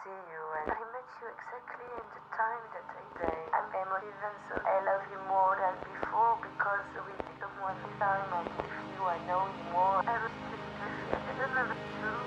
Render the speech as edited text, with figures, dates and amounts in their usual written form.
see you, and I met you exactly in the time that I say. I'm emotive, and so I love you more than before because we did someone this time, and with you I know you more. I was just I don't know what to do.